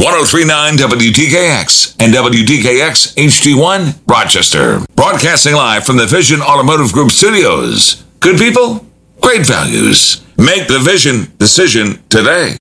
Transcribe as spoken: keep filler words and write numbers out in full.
ten thirty-nine W T K X and W T K X H D one, Rochester. Broadcasting live from the Vision Automotive Group studios. Good people, great values. Make the Vision decision today.